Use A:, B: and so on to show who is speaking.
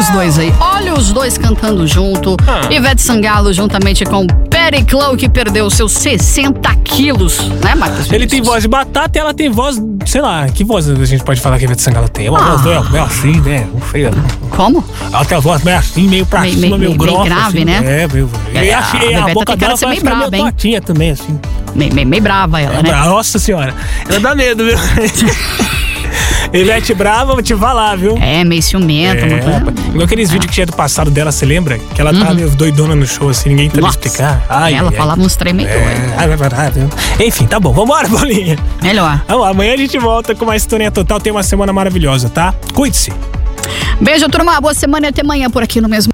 A: os dois aí. Olha os dois cantando junto. Ivete Sangalo juntamente com Perry Clow, que perdeu seus 60 quilos, né, Marcos?
B: Ele tem voz de batata e ela tem voz, sei lá, que voz a gente pode falar que a Ivete Sangalo tem? É uma voz meio assim, né? Não sei.
A: Como?
B: Ela tem a voz meio assim, meio pra cima, meio grossa.
A: Meio grave,
B: assim,
A: né?
B: A boca dela parece meio tortinha também, assim.
A: Meio brava ela, né?
B: Nossa senhora, ela dá medo, viu? Ivete brava, vou te falar, viu?
A: Meio ciumenta.
B: Igual aqueles vídeos que tinha do passado dela, você lembra? Que ela tava meio doidona no show, assim, ninguém tava explicar.
A: Ela falava uns trem meio doido.
B: Enfim, tá bom, vambora, Bolinha.
A: Melhor.
B: Vamos lá, amanhã a gente volta com mais Sintonia Total. Tem uma semana maravilhosa, tá? Cuide-se.
A: Beijo, turma. Boa semana e até amanhã por aqui no mesmo.